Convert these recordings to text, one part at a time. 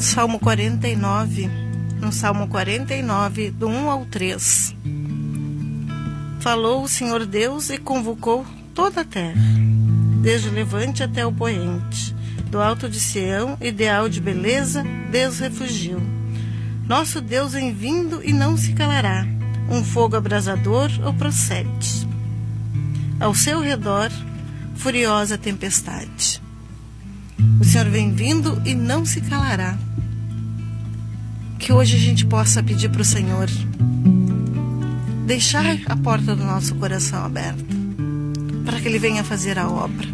Salmo 49, no Salmo 49, do 1 ao 3. Falou o Senhor Deus e convocou toda a terra, desde o levante até o poente. Do alto de Sião, ideal de beleza, Deus refugiu. Nosso Deus vem vindo e não se calará, um fogo abrasador o procede. Ao seu redor, furiosa tempestade. O Senhor vem vindo e não se calará. Que hoje a gente possa pedir para o Senhor deixar a porta do nosso coração aberta, para que Ele venha fazer a obra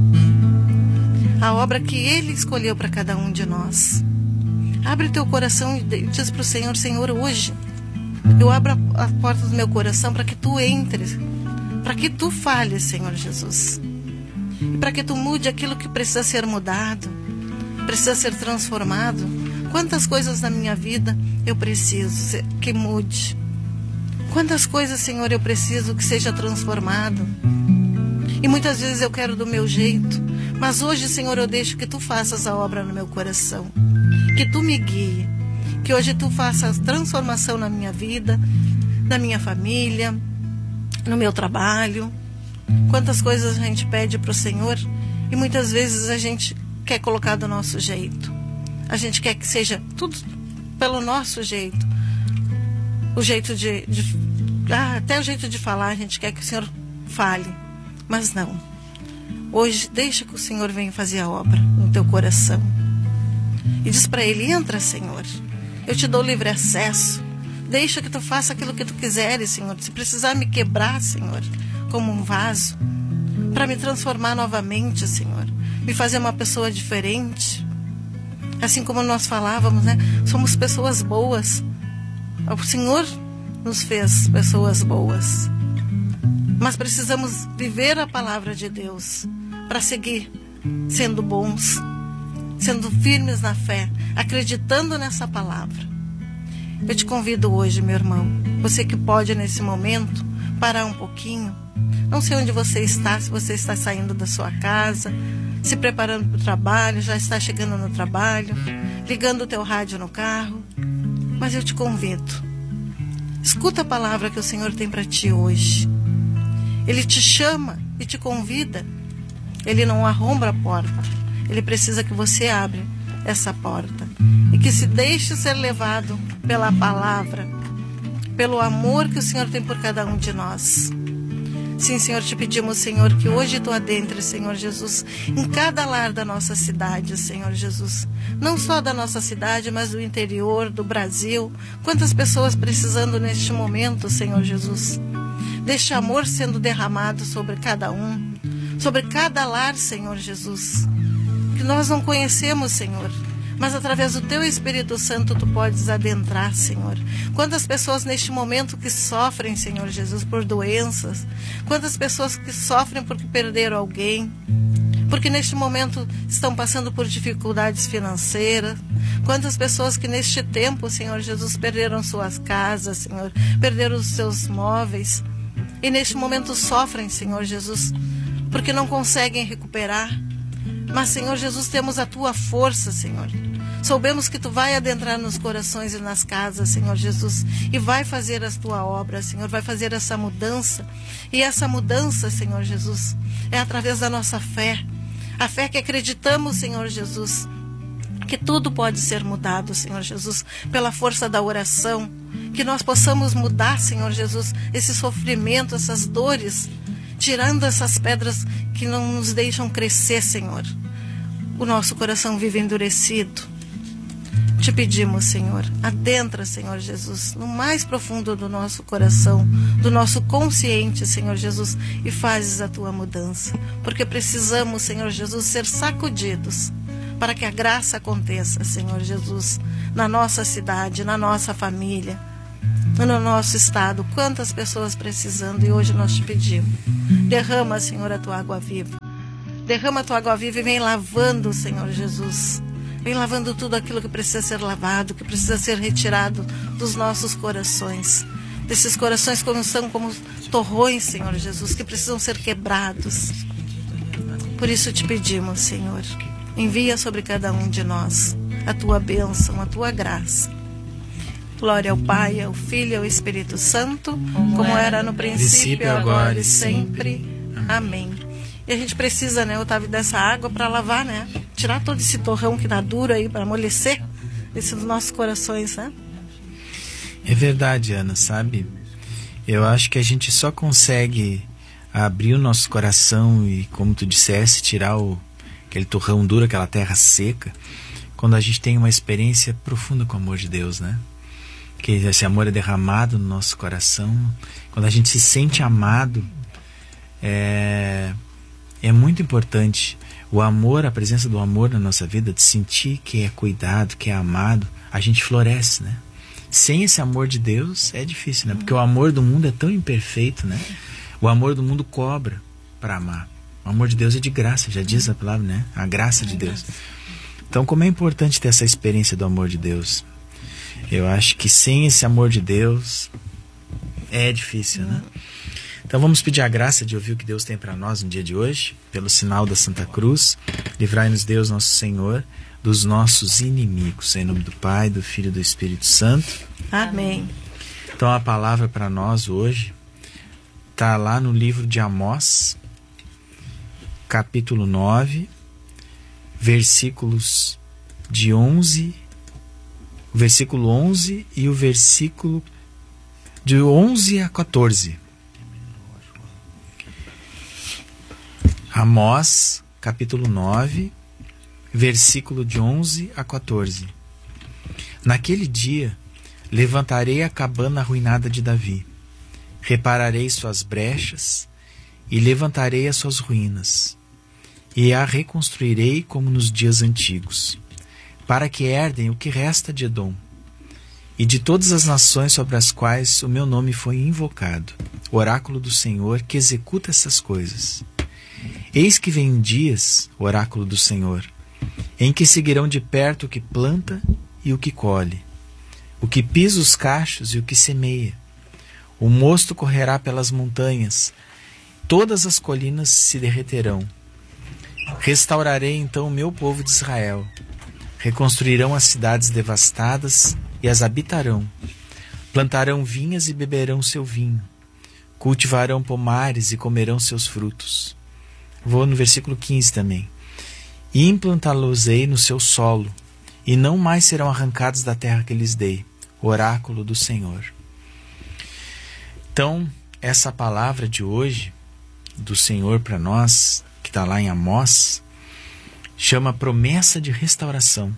que Ele escolheu para cada um de nós. Abre teu coração e diz para o Senhor: Senhor, hoje eu abro a porta do meu coração para que Tu entres, para que Tu fales, Senhor Jesus, e para que Tu mude aquilo que precisa ser mudado, precisa ser transformado. Quantas coisas na minha vida eu preciso que mude. Quantas coisas, Senhor, eu preciso que seja transformado. E muitas vezes eu quero do meu jeito. Mas hoje, Senhor, eu deixo que Tu faças a obra no meu coração. Que Tu me guie. Que hoje Tu faças transformação na minha vida, na minha família, no meu trabalho. Quantas coisas a gente pede para o Senhor e muitas vezes a gente quer colocar do nosso jeito. A gente quer que seja tudo pelo nosso jeito. O jeito até o jeito de falar, a gente quer que o Senhor fale. Mas não. Hoje, deixa que o Senhor venha fazer a obra no teu coração. E diz para Ele: entra, Senhor. Eu te dou livre acesso. Deixa que Tu faça aquilo que Tu quiseres, Senhor. Se precisar me quebrar, Senhor, como um vaso, para me transformar novamente, Senhor. Me fazer uma pessoa diferente. Assim como nós falávamos, né? Somos pessoas boas. O Senhor nos fez pessoas boas. Mas precisamos viver a palavra de Deus para seguir sendo bons, sendo firmes na fé, acreditando nessa palavra. Eu te convido hoje, meu irmão, você que pode nesse momento parar um pouquinho. Não sei onde você está, se você está saindo da sua casa, se preparando para o trabalho, já está chegando no trabalho, ligando o teu rádio no carro. Mas eu te convido. Escuta a palavra que o Senhor tem para ti hoje. Ele te chama e te convida. Ele não arromba a porta. Ele precisa que você abra essa porta. E que se deixe ser levado pela palavra, pelo amor que o Senhor tem por cada um de nós. Sim, Senhor, te pedimos, Senhor, que hoje Tu adentres, Senhor Jesus, em cada lar da nossa cidade, Senhor Jesus. Não só da nossa cidade, mas do interior, do Brasil. Quantas pessoas precisando neste momento, Senhor Jesus. Deste amor sendo derramado sobre cada um, sobre cada lar, Senhor Jesus. Que nós não conhecemos, Senhor, mas através do Teu Espírito Santo Tu podes adentrar, Senhor. Quantas pessoas neste momento que sofrem, Senhor Jesus, por doenças. Quantas pessoas que sofrem porque perderam alguém. Porque neste momento estão passando por dificuldades financeiras. Quantas pessoas que neste tempo, Senhor Jesus, perderam suas casas, Senhor. Perderam os seus móveis. E neste momento sofrem, Senhor Jesus, porque não conseguem recuperar. Mas, Senhor Jesus, temos a Tua força, Senhor. Soubemos que Tu vai adentrar nos corações e nas casas, Senhor Jesus, e vai fazer a Tua obra, Senhor, vai fazer essa mudança. E essa mudança, Senhor Jesus, é através da nossa fé. A fé que acreditamos, Senhor Jesus, que tudo pode ser mudado, Senhor Jesus, pela força da oração. Que nós possamos mudar, Senhor Jesus, esse sofrimento, essas dores, tirando essas pedras que não nos deixam crescer, Senhor. O nosso coração vive endurecido. Te pedimos, Senhor, adentra, Senhor Jesus, no mais profundo do nosso coração, do nosso consciente, Senhor Jesus, e fazes a Tua mudança. Porque precisamos, Senhor Jesus, ser sacudidos para que a graça aconteça, Senhor Jesus, na nossa cidade, na nossa família, no nosso estado. Quantas pessoas precisando, e hoje nós te pedimos. Derrama, Senhor, a Tua água viva. Derrama a Tua água viva e vem lavando, Senhor Jesus. Vem lavando tudo aquilo que precisa ser lavado, que precisa ser retirado dos nossos corações. Desses corações que são como torrões, Senhor Jesus, que precisam ser quebrados. Por isso te pedimos, Senhor, envia sobre cada um de nós a tua bênção, a tua graça. Glória ao Pai, ao Filho e ao Espírito Santo, como era no princípio, agora e sempre. Amém. E a gente precisa, né, Otávio, dessa água para lavar, né? Tirar todo esse torrão que dá duro aí, para amolecer esses nossos corações, né? É verdade, Ana, sabe? Eu acho que a gente só consegue abrir o nosso coração e, como tu disseste, tirar aquele torrão duro, aquela terra seca, quando a gente tem uma experiência profunda com o amor de Deus, né? Que esse amor é derramado no nosso coração. Quando a gente se sente amado, é muito importante. O amor, a presença do amor na nossa vida, de sentir que é cuidado, que é amado, a gente floresce, né? Sem esse amor de Deus é difícil, né? Porque o amor do mundo é tão imperfeito, né? O amor do mundo cobra para amar. O amor de Deus é de graça, já diz a palavra, né? A graça de Deus. Então, como é importante ter essa experiência do amor de Deus? Eu acho que sem esse amor de Deus é difícil, né? Então vamos pedir a graça de ouvir o que Deus tem para nós no dia de hoje, pelo sinal da Santa Cruz. Livrai-nos, Deus nosso Senhor, dos nossos inimigos. Em nome do Pai, do Filho e do Espírito Santo. Amém. Então a palavra para nós hoje está lá no livro de Amós, capítulo 9, versículos de 11, o versículo 11 e o versículo de 11 a 14. Amós, capítulo 9, versículo de 11 a 14. Naquele dia, levantarei a cabana arruinada de Davi, repararei suas brechas e levantarei as suas ruínas, e a reconstruirei como nos dias antigos, para que herdem o que resta de Edom, e de todas as nações sobre as quais o meu nome foi invocado, o oráculo do Senhor que executa essas coisas. Eis que vem dias, oráculo do Senhor, em que seguirão de perto o que planta e o que colhe, o que pisa os cachos e o que semeia. O mosto correrá pelas montanhas, todas as colinas se derreterão. Restaurarei então o meu povo de Israel. Reconstruirão as cidades devastadas e as habitarão. Plantarão vinhas e beberão seu vinho. Cultivarão pomares e comerão seus frutos. Vou no versículo 15 também. E implantá-los-ei no seu solo, e não mais serão arrancados da terra que lhes dei. Oráculo do Senhor. Então, essa palavra de hoje, do Senhor para nós, que está lá em Amós, chama promessa de restauração.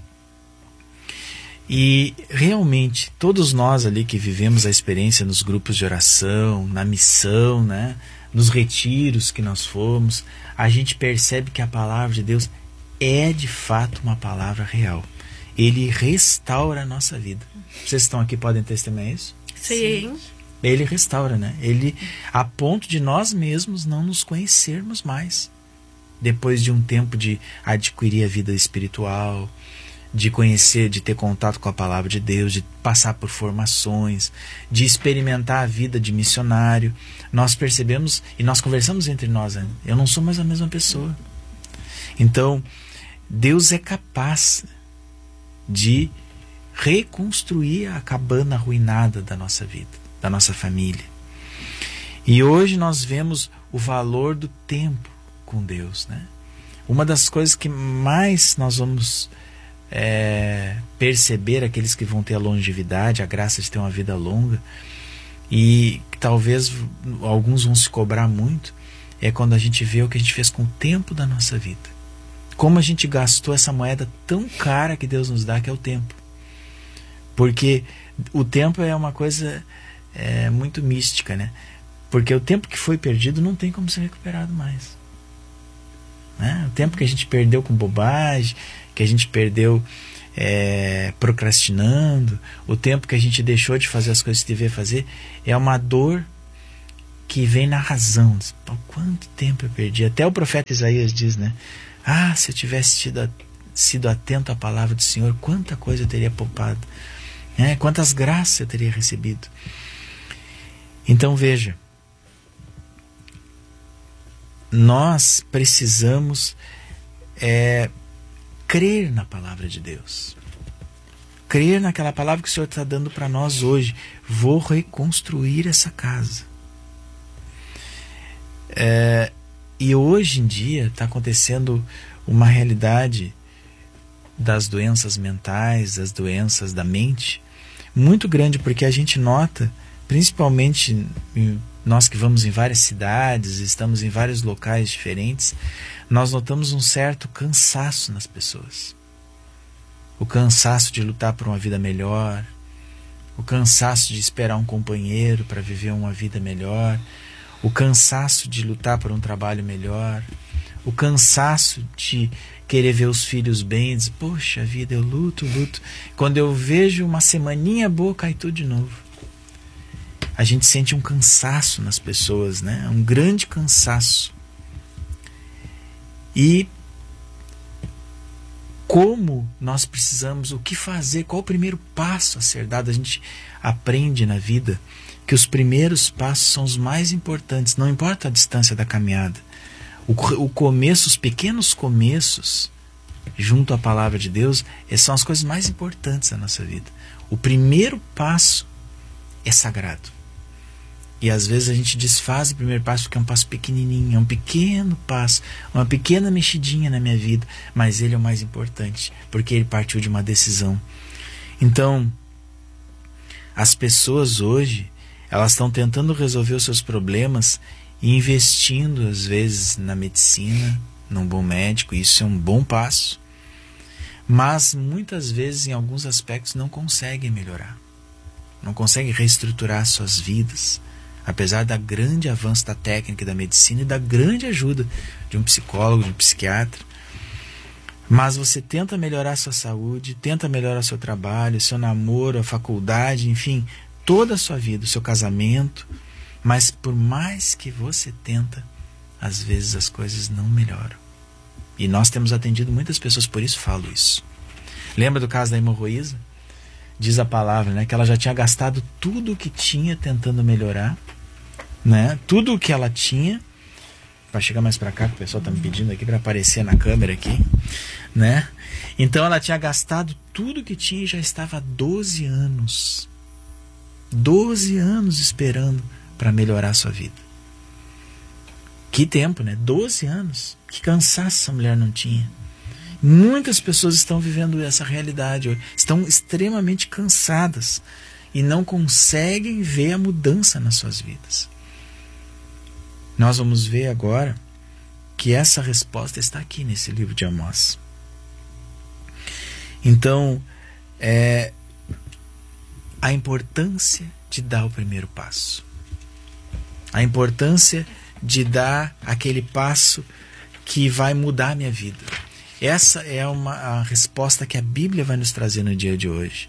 E realmente, todos nós ali que vivemos a experiência nos grupos de oração, na missão, né, nos retiros que nós fomos, a gente percebe que a palavra de Deus é de fato uma palavra real. Ele restaura a nossa vida. Vocês estão aqui podem testemunhar isso? Sim. Ele restaura, né? Ele, a ponto de nós mesmos não nos conhecermos mais. Depois de um tempo de adquirir a vida espiritual, de conhecer, de ter contato com a palavra de Deus, de passar por formações, de experimentar a vida de missionário, nós percebemos e nós conversamos entre nós, né? Eu não sou mais a mesma pessoa. Então, Deus é capaz de reconstruir a cabana arruinada da nossa vida, da nossa família. E hoje nós vemos o valor do tempo com Deus, né? Uma das coisas que mais nós vamos perceber, aqueles que vão ter a longevidade, a graça de ter uma vida longa, e talvez alguns vão se cobrar muito, é quando a gente vê o que a gente fez com o tempo da nossa vida. Como a gente gastou essa moeda tão cara que Deus nos dá, que é o tempo. Porque o tempo é uma coisa muito mística, né? Porque o tempo que foi perdido não tem como ser recuperado mais, né? O tempo que a gente perdeu com bobagem, que a gente perdeu procrastinando, o tempo que a gente deixou de fazer as coisas que devia fazer, é uma dor que vem na razão. Quanto tempo eu perdi? Até o profeta Isaías diz, né? Ah, se eu tivesse sido atento à palavra do Senhor, quanta coisa eu teria poupado, né? Quantas graças eu teria recebido. Então veja, nós precisamos crer na palavra de Deus. Crer naquela palavra que o Senhor está dando para nós hoje. Vou reconstruir essa casa. E hoje em dia está acontecendo uma realidade das doenças mentais, das doenças da mente, muito grande, porque a gente nota, principalmente nós que vamos em várias cidades, estamos em vários locais diferentes, nós notamos um certo cansaço nas pessoas. O cansaço de lutar por uma vida melhor, o cansaço de esperar um companheiro para viver uma vida melhor, o cansaço de lutar por um trabalho melhor, o cansaço de querer ver os filhos bem, dizer, poxa vida, eu luto. Quando eu vejo uma semaninha boa, cai tudo de novo. A gente sente um cansaço nas pessoas, né? Um grande cansaço. E como nós precisamos, o que fazer, qual o primeiro passo a ser dado? A gente aprende na vida que os primeiros passos são os mais importantes, não importa a distância da caminhada. O começo, os pequenos começos, junto à palavra de Deus, são as coisas mais importantes da nossa vida. O primeiro passo é sagrado. E às vezes a gente desfaz o primeiro passo porque é um passo pequenininho, é um pequeno passo, uma pequena mexidinha na minha vida, mas ele é o mais importante, porque ele partiu de uma decisão. Então, as pessoas hoje, elas estão tentando resolver os seus problemas e investindo, às vezes, na medicina, num bom médico, isso é um bom passo, mas muitas vezes, em alguns aspectos, não conseguem melhorar, não conseguem reestruturar suas vidas, apesar da grande avanço da técnica e da medicina e da grande ajuda de um psicólogo, de um psiquiatra. Mas você tenta melhorar a sua saúde, tenta melhorar o seu trabalho, o seu namoro, a faculdade, enfim, toda a sua vida, o seu casamento, mas por mais que você tenta, às vezes as coisas não melhoram. E nós temos atendido muitas pessoas, por isso falo isso. Lembra do caso da hemorroísa? Diz a palavra, né, que ela já tinha gastado tudo o que tinha tentando melhorar, né? Tudo o que ela tinha, para chegar mais para cá, que o pessoal está me pedindo aqui para aparecer na câmera aqui, né? Então ela tinha gastado tudo o que tinha e já estava há 12 anos esperando para melhorar a sua vida. Que tempo, né? 12 anos. Que cansaço essa mulher não tinha. Muitas pessoas estão vivendo essa realidade hoje, estão extremamente cansadas e não conseguem ver a mudança nas suas vidas. Nós vamos ver agora que essa resposta está aqui nesse livro de Amós. Então, a importância de dar o primeiro passo. A importância de dar aquele passo que vai mudar a minha vida. Essa é a resposta que a Bíblia vai nos trazer no dia de hoje.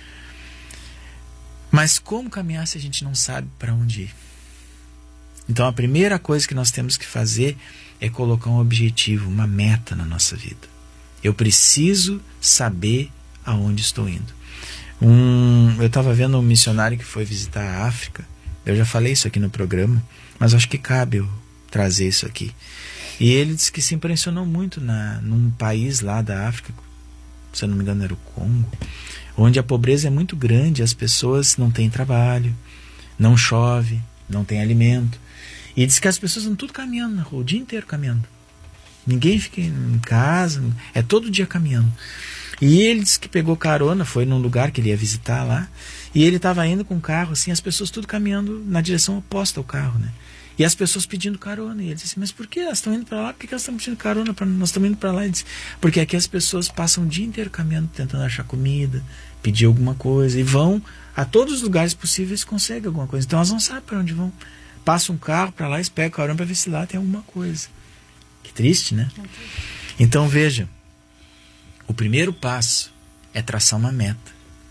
Mas como caminhar se a gente não sabe para onde ir? Então a primeira coisa que nós temos que fazer é colocar um objetivo, uma meta na nossa vida. Eu preciso saber aonde estou indo. Eu estava vendo um missionário que foi visitar a África. Eu já falei isso aqui no programa, mas acho que cabe eu trazer isso aqui. E ele disse que se impressionou muito num país lá da África, se eu não me engano era o Congo, onde a pobreza é muito grande, as pessoas não têm trabalho, não chove, não tem alimento. E diz que as pessoas estão tudo caminhando na rua, o dia inteiro caminhando. Ninguém fica em casa, é todo dia caminhando. E ele disse que pegou carona, foi num lugar que ele ia visitar lá, e ele estava indo com o carro, assim, as pessoas tudo caminhando na direção oposta ao carro, né? E as pessoas pedindo carona. E ele disse, mas por que elas estão indo para lá? Por que elas estão pedindo carona? Nós estamos indo para lá. Ele disse, porque aqui as pessoas passam o dia inteiro caminhando, tentando achar comida, pedir alguma coisa, e vão a todos os lugares possíveis, conseguem alguma coisa. Então elas não sabem para onde vão. Passa um carro para lá, eles pegam carona para ver se lá tem alguma coisa. Que triste, né? Então veja, o primeiro passo é traçar uma meta.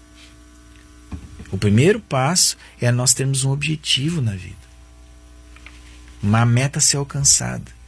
O primeiro passo é nós termos um objetivo na vida. Uma meta a ser alcançada.